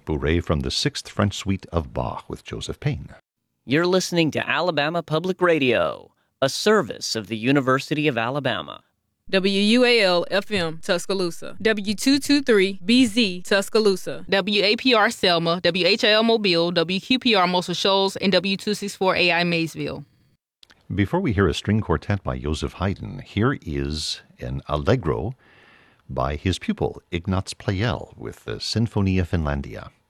Bourrée from the Sixth French Suite of Bach with Joseph Payne. You're listening to Alabama Public Radio, a service of the University of Alabama. WUAL-FM, Tuscaloosa. W223-BZ, Tuscaloosa. WAPR Selma, WHIL Mobile, WQPR Muscle Shoals, and W264AI Maysville. Before we hear a string quartet by Joseph Haydn, here is an allegro by his pupil, Ignaz Pleyel, with the Sinfonia Finlandia.